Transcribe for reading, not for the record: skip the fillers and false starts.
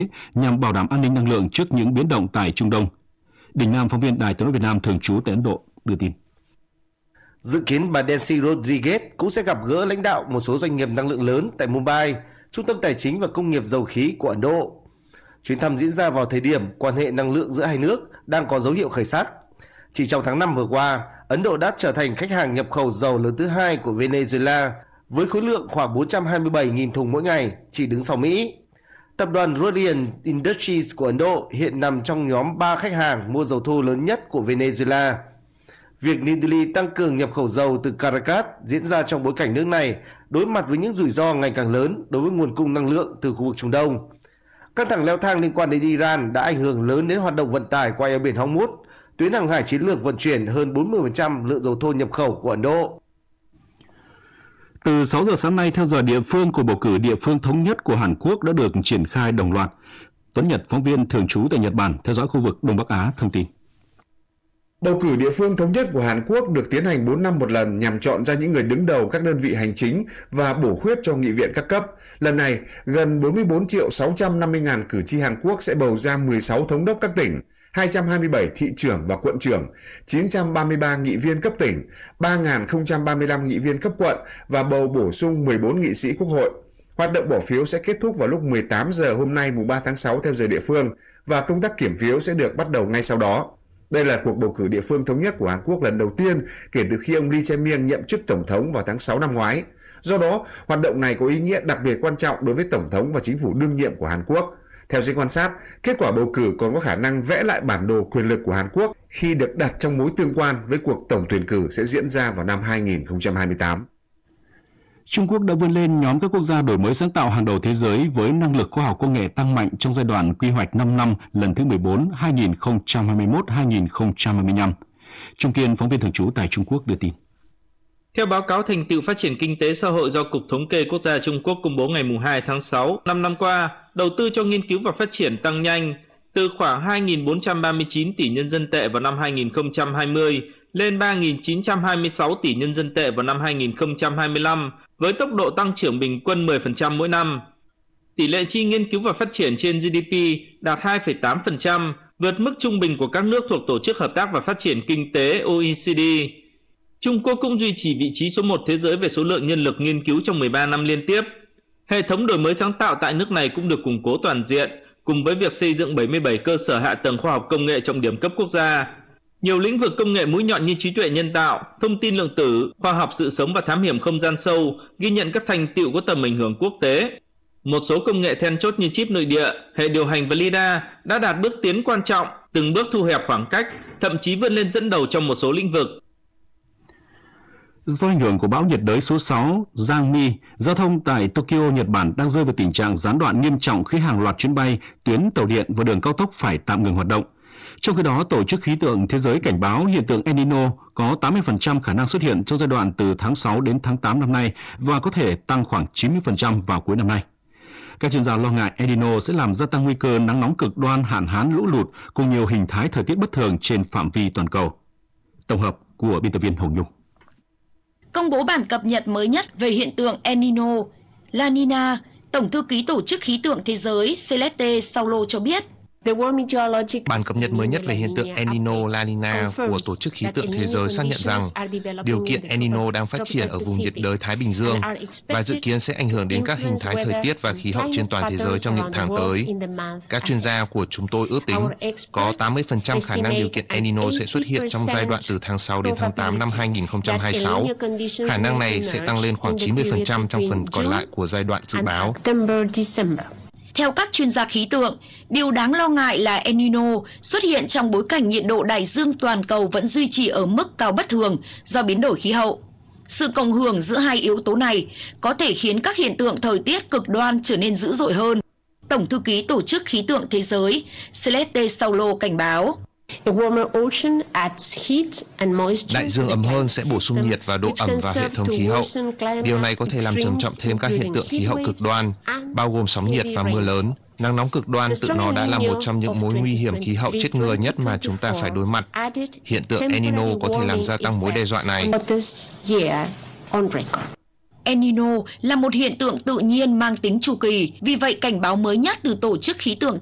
nhằm bảo đảm an ninh năng lượng trước những biến động tại Trung Đông. Đình Nam, phóng viên Đài Tiếng nói Việt Nam thường trú tại Ấn Độ đưa tin. Dự kiến bà Nancy Rodriguez cũng sẽ gặp gỡ lãnh đạo một số doanh nghiệp năng lượng lớn tại Mumbai, trung tâm tài chính và công nghiệp dầu khí của Ấn Độ. Chuyến thăm diễn ra vào thời điểm quan hệ năng lượng giữa hai nước đang có dấu hiệu khởi sắc. Chỉ trong tháng 5 vừa qua, Ấn Độ đã trở thành khách hàng nhập khẩu dầu lớn thứ hai của Venezuela với khối lượng khoảng 427.000 thùng mỗi ngày, chỉ đứng sau Mỹ. Tập đoàn Radiant Industries của Ấn Độ hiện nằm trong nhóm 3 khách hàng mua dầu thô lớn nhất của Venezuela. Việc New Delhi tăng cường nhập khẩu dầu từ Caracas diễn ra trong bối cảnh nước này đối mặt với những rủi ro ngày càng lớn đối với nguồn cung năng lượng từ khu vực Trung Đông. Căng thẳng leo thang liên quan đến Iran đã ảnh hưởng lớn đến hoạt động vận tải qua eo biển Hormuz, tuyến hàng hải chiến lược vận chuyển hơn 40% lượng dầu thô nhập khẩu của Ấn Độ. Từ 6 giờ sáng nay, theo giờ địa phương, cuộc bầu cử địa phương thống nhất của Hàn Quốc đã được triển khai đồng loạt. Tuấn Nhật, phóng viên thường trú tại Nhật Bản, theo dõi khu vực Đông Bắc Á, thông tin. Bầu cử địa phương thống nhất của Hàn Quốc được tiến hành 4 năm một lần nhằm chọn ra những người đứng đầu các đơn vị hành chính và bổ khuyết cho nghị viện các cấp. Lần này, gần 44.650.000 cử tri Hàn Quốc sẽ bầu ra 16 thống đốc các tỉnh, 227 thị trưởng và quận trưởng, 933 nghị viên cấp tỉnh, 3.035 nghị viên cấp quận và bầu bổ sung 14 nghị sĩ quốc hội. Hoạt động bỏ phiếu sẽ kết thúc vào lúc 18 giờ hôm nay mùng 3 tháng 6 theo giờ địa phương và công tác kiểm phiếu sẽ được bắt đầu ngay sau đó. Đây là cuộc bầu cử địa phương thống nhất của Hàn Quốc lần đầu tiên kể từ khi ông Lee Jae-myung nhậm chức tổng thống vào tháng 6 năm ngoái. Do đó, hoạt động này có ý nghĩa đặc biệt quan trọng đối với tổng thống và chính phủ đương nhiệm của Hàn Quốc. Theo giới quan sát, kết quả bầu cử còn có khả năng vẽ lại bản đồ quyền lực của Hàn Quốc khi được đặt trong mối tương quan với cuộc tổng tuyển cử sẽ diễn ra vào năm 2028. Trung Quốc đã vươn lên nhóm các quốc gia đổi mới sáng tạo hàng đầu thế giới với năng lực khoa học công nghệ tăng mạnh trong giai đoạn quy hoạch 5 năm lần thứ 14 2021-2025. Trung Kiên, phóng viên thường trú tại Trung Quốc đưa tin. Theo báo cáo thành tựu phát triển kinh tế xã hội do Cục Thống kê Quốc gia Trung Quốc công bố ngày 2 tháng 6, 5 năm qua, đầu tư cho nghiên cứu và phát triển tăng nhanh, từ khoảng 2.439 tỷ nhân dân tệ vào năm 2020 lên 3.926 tỷ nhân dân tệ vào năm 2025, với tốc độ tăng trưởng bình quân 10% mỗi năm. Tỷ lệ chi nghiên cứu và phát triển trên GDP đạt 2,8%, vượt mức trung bình của các nước thuộc Tổ chức Hợp tác và Phát triển Kinh tế OECD. Trung Quốc cũng duy trì vị trí số 1 thế giới về số lượng nhân lực nghiên cứu trong 13 năm liên tiếp. Hệ thống đổi mới sáng tạo tại nước này cũng được củng cố toàn diện, cùng với việc xây dựng 77 cơ sở hạ tầng khoa học công nghệ trọng điểm cấp quốc gia. Nhiều lĩnh vực công nghệ mũi nhọn như trí tuệ nhân tạo, thông tin lượng tử, khoa học sự sống và thám hiểm không gian sâu ghi nhận các thành tựu có tầm ảnh hưởng quốc tế. Một số công nghệ then chốt như chip nội địa, hệ điều hành và LiDAR đã đạt bước tiến quan trọng, từng bước thu hẹp khoảng cách, thậm chí vươn lên dẫn đầu trong một số lĩnh vực. Do ảnh hưởng của bão nhiệt đới số 6 Giang-mi, giao thông tại Tokyo, Nhật Bản đang rơi vào tình trạng gián đoạn nghiêm trọng khi hàng loạt chuyến bay, tuyến tàu điện và đường cao tốc phải tạm ngừng hoạt động. Trong khi đó, Tổ chức Khí tượng Thế giới cảnh báo hiện tượng El Nino có 80% khả năng xuất hiện trong giai đoạn từ tháng 6 đến tháng 8 năm nay và có thể tăng khoảng 90% vào cuối năm nay. Các chuyên gia lo ngại El Nino sẽ làm gia tăng nguy cơ nắng nóng cực đoan, hạn hán, lũ lụt cùng nhiều hình thái thời tiết bất thường trên phạm vi toàn cầu. Tổng hợp của biên tập viên Hồng Nhung. Công bố bản cập nhật mới nhất về hiện tượng El Nino, La Nina, Tổng thư ký Tổ chức Khí tượng Thế giới Celeste Saulo cho biết. Bản cập nhật mới nhất về hiện tượng El Nino La Nina của Tổ chức Khí tượng Thế giới xác nhận rằng điều kiện El Nino đang phát triển ở vùng nhiệt đới Thái Bình Dương và dự kiến sẽ ảnh hưởng đến các hình thái thời tiết và khí hậu trên toàn thế giới trong những tháng tới. Các chuyên gia của chúng tôi ước tính có 80% khả năng điều kiện El Nino sẽ xuất hiện trong giai đoạn từ tháng 6 đến tháng 8 năm 2026. Khả năng này sẽ tăng lên khoảng 90% trong phần còn lại của giai đoạn dự báo. Theo các chuyên gia khí tượng, điều đáng lo ngại là El Nino xuất hiện trong bối cảnh nhiệt độ đại dương toàn cầu vẫn duy trì ở mức cao bất thường do biến đổi khí hậu. Sự cộng hưởng giữa hai yếu tố này có thể khiến các hiện tượng thời tiết cực đoan trở nên dữ dội hơn. Tổng thư ký Tổ chức Khí tượng Thế giới Celeste Saulo cảnh báo. Đại dương ấm hơn sẽ bổ sung nhiệt và độ ẩm vào hệ thống khí hậu. Điều này có thể làm trầm trọng thêm các hiện tượng khí hậu cực đoan, bao gồm sóng nhiệt và mưa lớn. Nắng nóng cực đoan tự nó đã là một trong những mối nguy hiểm khí hậu chết người nhất mà chúng ta phải đối mặt. Hiện tượng El Nino có thể làm gia tăng mối đe dọa này. El Nino là một hiện tượng tự nhiên mang tính chu kỳ, vì vậy cảnh báo mới nhất từ Tổ chức Khí tượng